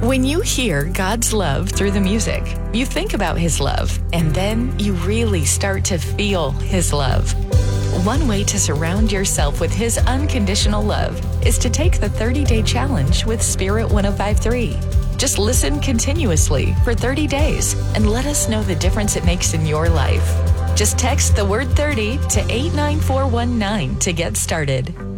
When you hear God's love through the music, you think about His love, and then you really start to feel His love. One way to surround yourself with His unconditional love is to take the 30-day challenge with Spirit 105.3. Just listen continuously for 30 days and let us know the difference it makes in your life. Just text the word 30 to 89419 to get started.